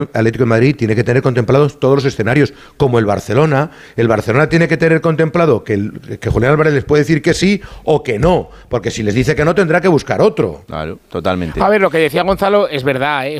Atlético de Madrid tiene que tener contemplados todos los escenarios, como el Barcelona. El Barcelona tiene que tener contemplado que Julián Álvarez les puede decir que sí o que no, porque si les dice que no tendrá que buscar otro. Claro, totalmente. A ver, lo que decía Gonzalo es verdad, ¿eh?